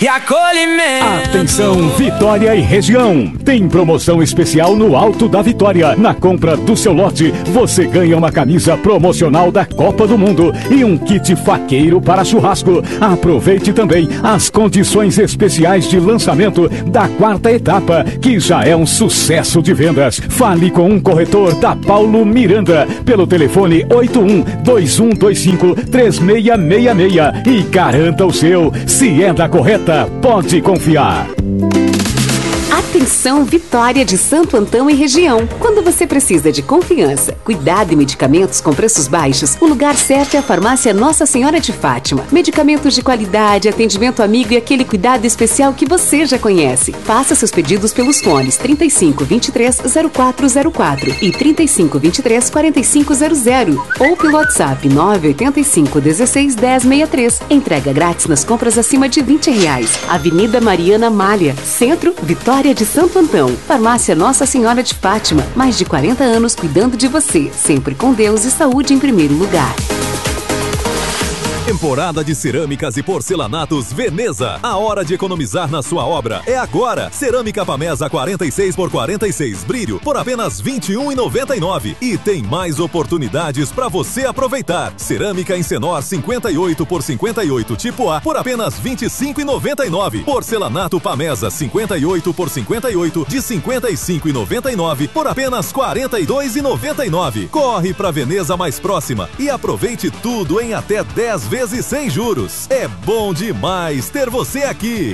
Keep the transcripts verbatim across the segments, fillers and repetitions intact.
e acolhimento. Atenção, Vitória e região. Tem promoção especial no Alto da Vitória. Na compra do seu lote, você ganha uma camisa promocional da Copa do Mundo e um kit faqueiro para churrasco. Aproveite também as condições especiais de lançamento da quarta etapa, que já é um sucesso de vendas. Fale com um corretor da Paulo Miranda pelo telefone oito um dois um dois cinco três seis seis seis e garanta o seu. Se é da correta, pode confiar. Atenção, Vitória de Santo Antão e região. Quando você precisa de confiança, cuidado e medicamentos com preços baixos, o lugar certo é a farmácia Nossa Senhora de Fátima. Medicamentos de qualidade, atendimento amigo e aquele cuidado especial que você já conhece. Faça seus pedidos pelos fones trinta e cinco, vinte e três, zero quatro zero quatro e trinta e cinco, vinte e três, quarenta e cinco zero zero ou pelo WhatsApp nove oito cinco, dezesseis, dez, sessenta e três. Entrega grátis nas compras acima de vinte reais. Avenida Mariana Malha, Centro, Vitória de Santo Antão. Farmácia Nossa Senhora de Fátima. Mais de quarenta anos cuidando de você. Sempre com Deus e saúde em primeiro lugar. Temporada de cerâmicas e porcelanatos Veneza. A hora de economizar na sua obra é agora. Cerâmica Pamesa quarenta e seis por quarenta e seis brilho por apenas vinte e um reais e noventa e nove centavos. E tem mais oportunidades para você aproveitar. Cerâmica Encenor cinquenta e oito por cinquenta e oito tipo A por apenas vinte e cinco reais e noventa e nove centavos. Porcelanato Pamesa cinquenta e oito por cinquenta e oito de cinquenta e cinco reais e noventa e nove centavos por apenas quarenta e dois reais e noventa e nove centavos. Corre para Veneza mais próxima e aproveite tudo em até dez vezes sem juros. É bom demais ter você aqui.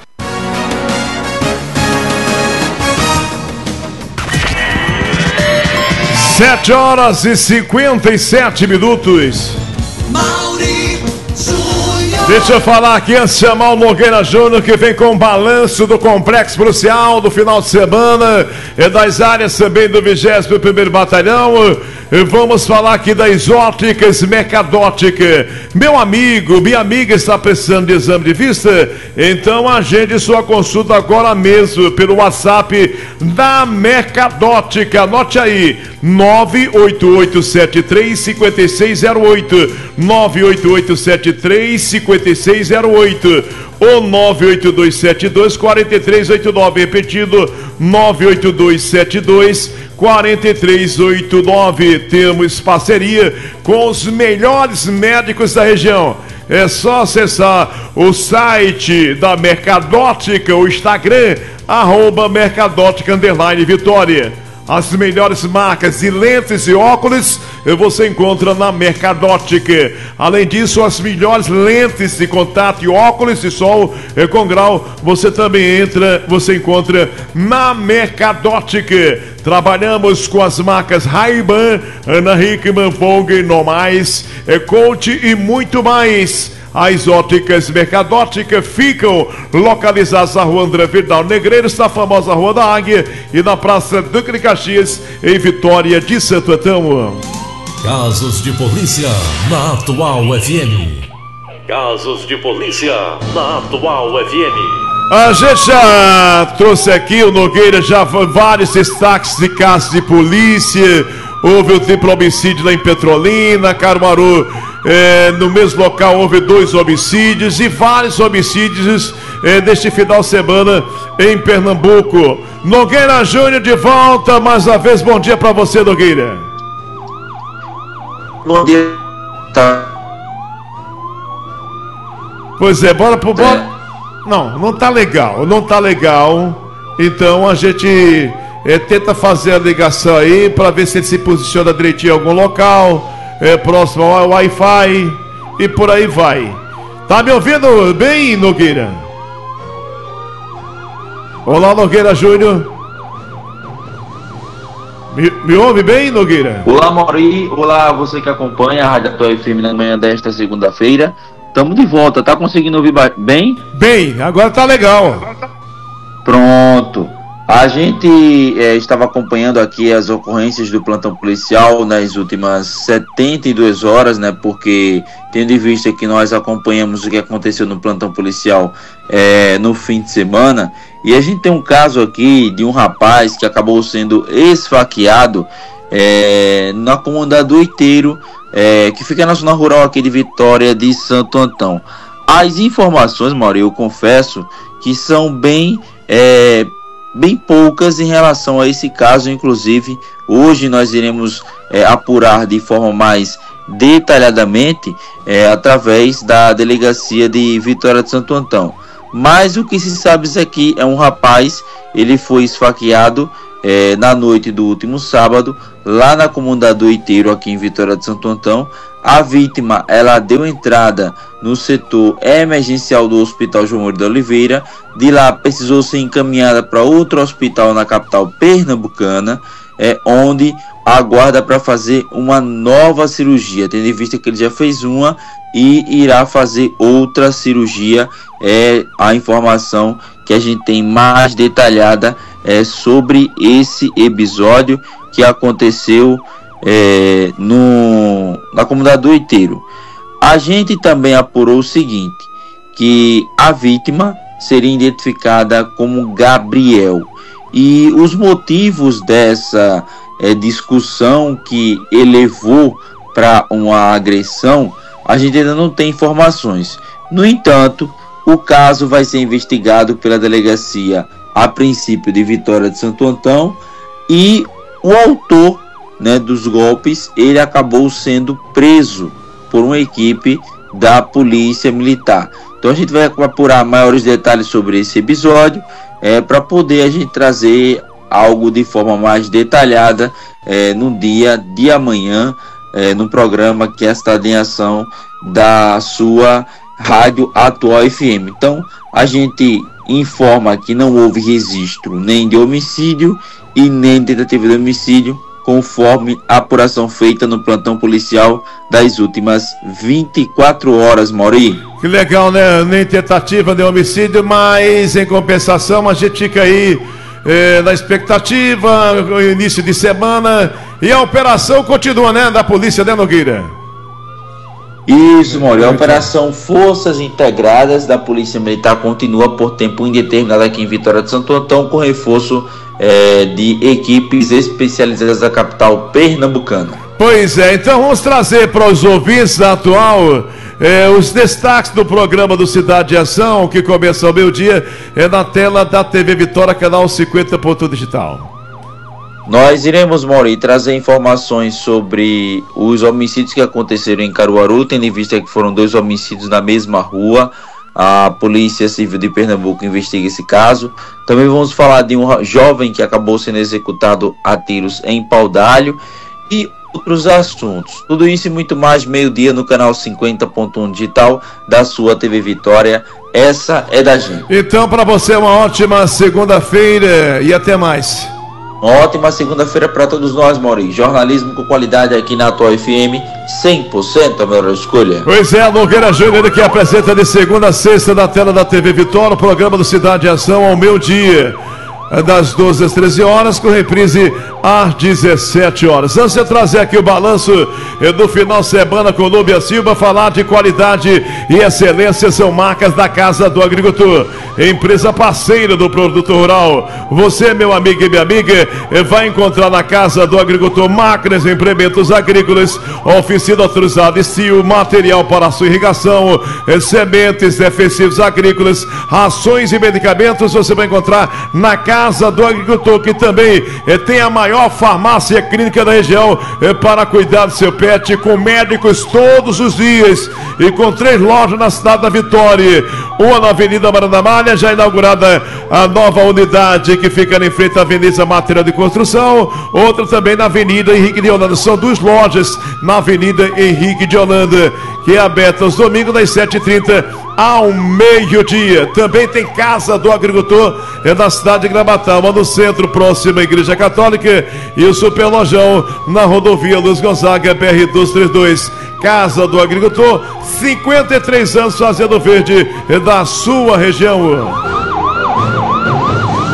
Sete horas e cinquenta e sete minutos. Mauri Júnior. Deixa eu falar aqui antes de chamar o Nogueira Júnior, que vem com o balanço do Complexo Policial do final de semana, é das áreas também do vigésimo primeiro Batalhão. Vamos falar aqui das óticas Mercadótica. Meu amigo, minha amiga está precisando de exame de vista? Então agende sua consulta agora mesmo pelo WhatsApp da Mercadótica. Anote aí, nove oito oito sete três cinco seis zero oito, nove oito oito sete três cinco seis zero oito ou nove oito dois sete dois quatro três oito nove, repetindo, nove oito dois sete dois quatro três oito nove. Temos parceria com os melhores médicos da região. É só acessar o site da Mercadótica, o Instagram, arroba Mercadótica underline Vitória. As melhores marcas de lentes e óculos você encontra na Mercadótica. Além disso, as melhores lentes de contato e óculos de sol com grau você também entra, você encontra na Mercadótica. Trabalhamos com as marcas Ray-Ban, Ana Hickman, Pong, Nomais, Coach e muito mais. As óticas Mercadótica ficam localizadas na rua André Vidal Negreiros, na famosa Rua da Águia e na Praça Duque de Caxias, em Vitória de Santo Antão. Casos de polícia na Atual F M. Casos de polícia na Atual F M. A gente já trouxe aqui, o Nogueira, já vários destaques de casos de polícia. Houve o triplo homicídio lá em Petrolina, Caruaru. É, no mesmo local houve dois homicídios e vários homicídios é, neste final de semana em Pernambuco. Nogueira Júnior de volta mais uma vez. Bom dia para você, Nogueira. Bom dia. Tá. Pois é, bora pro bora. Não, não tá legal, não tá legal. Então a gente é, tenta fazer a ligação aí para ver se ele se posiciona direitinho em algum local. É próximo ao Wi-Fi e por aí vai. Tá me ouvindo bem, Nogueira? Olá, Nogueira Júnior. Me, me ouve bem, Nogueira? Olá, Mauri. Olá, você que acompanha a Rádio Atual F M na manhã desta segunda-feira. Estamos de volta. Tá conseguindo ouvir bem? Bem, agora tá legal. Pronto. A gente é, estava acompanhando aqui as ocorrências do plantão policial nas últimas setenta e duas horas, né? Porque, tendo em vista que nós acompanhamos o que aconteceu no plantão policial é, no fim de semana, e a gente tem um caso aqui de um rapaz que acabou sendo esfaqueado é, na comunidade do Oiteiro, é, que fica na zona rural aqui de Vitória de Santo Antão. As informações, Mauri, eu confesso que são bem, é, bem poucas em relação a esse caso. Inclusive, hoje nós iremos é, apurar de forma mais detalhadamente é, através da delegacia de Vitória de Santo Antão. Mas o que se sabe é que é um rapaz, ele foi esfaqueado é, na noite do último sábado, lá na comunidade do Oiteiro, aqui em Vitória de Santo Antão. A vítima, ela deu entrada no setor emergencial do Hospital João Moura de Oliveira. De lá precisou ser encaminhada para outro hospital na capital pernambucana, é, onde aguarda para fazer uma nova cirurgia, tendo em vista que ele já fez uma e irá fazer outra cirurgia. É a informação que a gente tem mais detalhada é, sobre esse episódio que aconteceu é, no, na comunidade do Oiteiro. A gente também apurou o seguinte, que a vítima seria identificada como Gabriel, e os motivos dessa é, discussão que elevou para uma agressão, a gente ainda não tem informações. No entanto, o caso vai ser investigado pela delegacia, a princípio, de Vitória de Santo Antão, e o autor, né, dos golpes, ele acabou sendo preso por uma equipe da Polícia Militar. Então a gente vai apurar maiores detalhes sobre esse episódio, é, para poder a gente trazer algo de forma mais detalhada é, no dia de amanhã, é, no programa que é a Cidade em Ação da sua Rádio Atual F M. Então a gente informa que não houve registro nem de homicídio e nem de tentativa de homicídio, conforme a apuração feita no plantão policial das últimas vinte e quatro horas, Mauri. Que legal, né? Nem tentativa de homicídio, mas em compensação a gente fica aí eh, na expectativa, início de semana, e a operação continua, né? Da polícia, né, Nogueira? Isso, Mauri. A operação Forças Integradas da Polícia Militar continua por tempo indeterminado aqui em Vitória de Santo Antão, com reforço É, de equipes especializadas da capital pernambucana. Pois é, então vamos trazer para os ouvintes da Atual é, os destaques do programa do Cidade de Ação, que começa ao meio-dia, é na tela da T V Vitória, canal cinquenta ponto um digital. Nós iremos, Mauri, trazer informações sobre os homicídios que aconteceram em Caruaru, tendo em vista que foram dois homicídios na mesma rua. A Polícia Civil de Pernambuco investiga esse caso. Também vamos falar de um jovem que acabou sendo executado a tiros em Paudalho e outros assuntos. Tudo isso e muito mais, meio-dia, no canal cinquenta ponto um digital da sua T V Vitória. Essa é da gente. Então, para você, uma ótima segunda-feira e até mais. Uma ótima segunda-feira para todos nós, Mauri. Jornalismo com qualidade aqui na Atual F M, cem por cento a melhor escolha. Pois é, Nogueira Júnior, que apresenta de segunda a sexta na tela da T V Vitória, o programa do Cidade em Ação ao meio-dia, das doze às treze horas, com reprise às dezessete horas. Antes de eu trazer aqui o balanço do final de semana com Lúbia Silva, falar de qualidade e excelência são marcas da Casa do Agricultor, empresa parceira do produto rural. Você, meu amigo e minha amiga, vai encontrar na Casa do Agricultor máquinas e implementos agrícolas, oficina autorizada Estil, material para sua irrigação, sementes, defensivos agrícolas, rações e medicamentos. Você vai encontrar na Casa Casa do Agricultor, que também eh, tem a maior farmácia clínica da região eh, para cuidar do seu pet, com médicos todos os dias e com três lojas na cidade da Vitória. Uma na Avenida Barão Malha, já inaugurada a nova unidade que fica em frente à Avenida Material de Construção, outra também na Avenida Henrique de Holanda. São duas lojas na Avenida Henrique de Holanda, que é aberta aos domingos das sete e trinta ao meio-dia. Também tem Casa do Agricultor é na cidade de Gramatá, uma no centro, próximo à Igreja Católica, e o Superlojão na rodovia Luiz Gonzaga, B R duzentos e trinta e dois. Casa do Agricultor, cinquenta e três anos fazendo verde da sua região.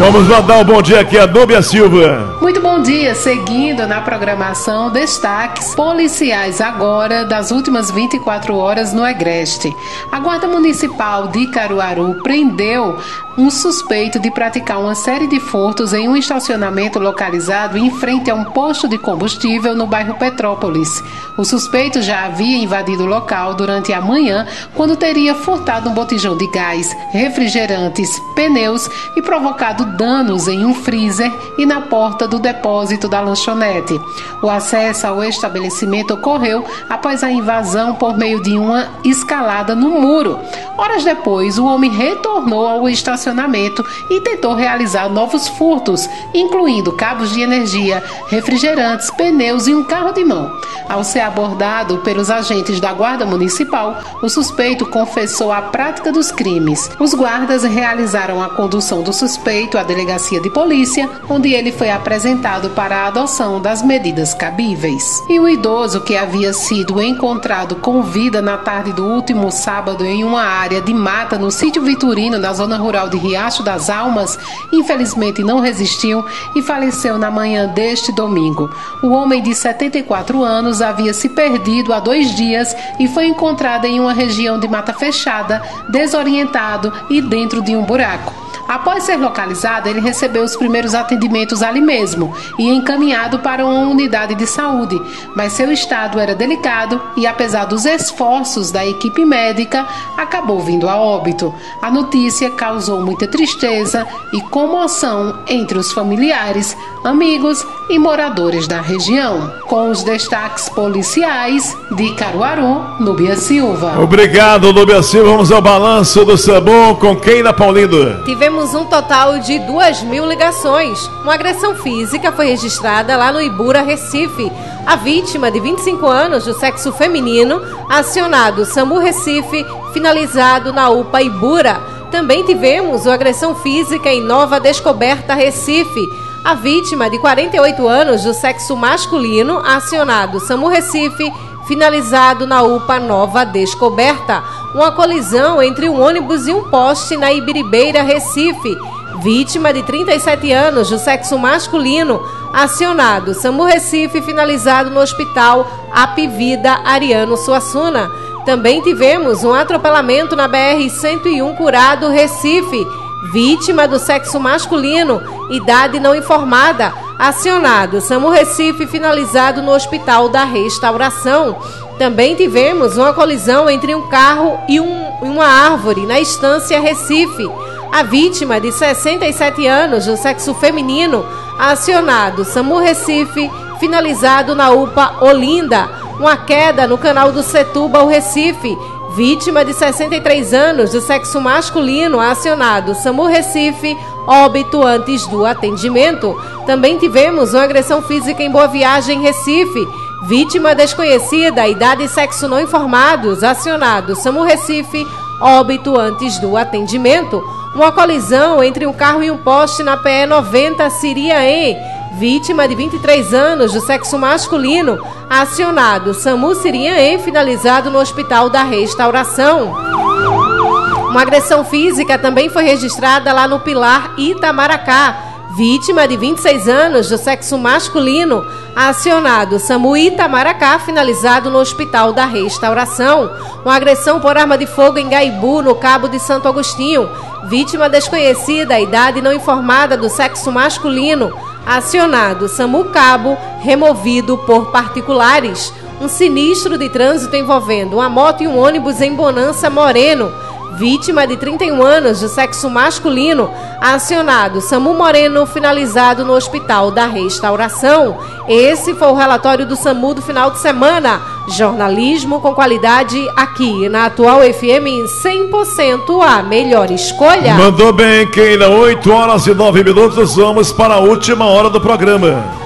Vamos mandar um bom dia aqui a Núbia Silva. Muito bom dia, seguindo na programação, destaques policiais agora das últimas vinte e quatro horas no Agreste. A Guarda Municipal de Caruaru prendeu um suspeito de praticar uma série de furtos em um estacionamento localizado em frente a um posto de combustível no bairro Petrópolis. O suspeito já havia invadido o local durante a manhã, quando teria furtado um botijão de gás, refrigerantes, pneus e provocado danos em um freezer e na porta do depósito da lanchonete. O acesso ao estabelecimento ocorreu após a invasão por meio de uma escalada no muro. Horas depois, o homem retornou ao estacionamento e tentou realizar novos furtos, incluindo cabos de energia, refrigerantes, pneus e um carro de mão. Ao ser abordado pelos agentes da Guarda Municipal, o suspeito confessou a prática dos crimes. Os guardas realizaram a condução do suspeito à delegacia de polícia, onde ele foi apresentado para a adoção das medidas cabíveis. E o idoso, que havia sido encontrado com vida na tarde do último sábado em uma área de mata no sítio Vitorino, na zona rural de Riacho das Almas, infelizmente não resistiu e faleceu na manhã deste domingo. O homem de setenta e quatro anos havia se perdido há dois dias e foi encontrado em uma região de mata fechada, desorientado e dentro de um buraco. Após ser localizado, ele recebeu os primeiros atendimentos ali mesmo e encaminhado para uma unidade de saúde, mas seu estado era delicado e, apesar dos esforços da equipe médica, acabou vindo a óbito. A notícia causou muita tristeza e comoção entre os familiares, amigos e moradores da região. Com os destaques policiais de Caruaru, Núbia Silva. Obrigado, Núbia Silva. Vamos ao balanço do SAMU com Keila Paulindo. Tivemos um total de duas mil ligações. Uma agressão física foi registrada lá no Ibura, Recife. A vítima, de vinte e cinco anos, do sexo feminino, acionado SAMU Recife, finalizado na U P A Ibura. Também tivemos uma agressão física em Nova Descoberta, Recife. A vítima, de quarenta e oito anos, do sexo masculino, acionado SAMU Recife, finalizado na U P A Nova Descoberta. Uma colisão entre um ônibus e um poste na Ibiribeira, Recife. Vítima, de trinta e sete anos, do sexo masculino, acionado SAMU Recife, finalizado no Hospital Apivida Ariano Suassuna. Também tivemos um atropelamento na B R cento e um Curado, Recife. Vítima do sexo masculino, idade não informada, acionado SAMU Recife, finalizado no Hospital da Restauração. Também tivemos uma colisão entre um carro e um, uma árvore na Estância Recife. A vítima, de sessenta e sete anos, do sexo feminino, acionado SAMU Recife, finalizado na U P A Olinda. Uma queda no canal do Setúbal, Recife. Vítima, de sessenta e três anos, do sexo masculino, acionado SAMU Recife, óbito antes do atendimento. Também tivemos uma agressão física em Boa Viagem, Recife. Vítima desconhecida, idade e sexo não informados, acionado SAMU Recife, óbito antes do atendimento. Uma colisão entre um carro e um poste na P E noventa Siriaém. Vítima, de vinte e três anos, do sexo masculino, acionado SAMU Siriaém, finalizado no Hospital da Restauração. Uma agressão física também foi registrada lá no Pilar, Itamaracá. Vítima, de vinte e seis anos, do sexo masculino, acionado SAMU Itamaracá, finalizado no Hospital da Restauração. Uma agressão por arma de fogo em Gaibu, no Cabo de Santo Agostinho. Vítima desconhecida, idade não informada, do sexo masculino, acionado SAMU Cabo, removido por particulares. Um sinistro de trânsito envolvendo uma moto e um ônibus em Bonança Moreno. Vítima, de trinta e um anos, do sexo masculino, acionado SAMU Moreno, finalizado no Hospital da Restauração. Esse foi o relatório do SAMU do final de semana. Jornalismo com qualidade aqui na Atual F M, cem por cento a melhor escolha. Mandou bem, Keila. oito horas e nove minutos, vamos para a última hora do programa.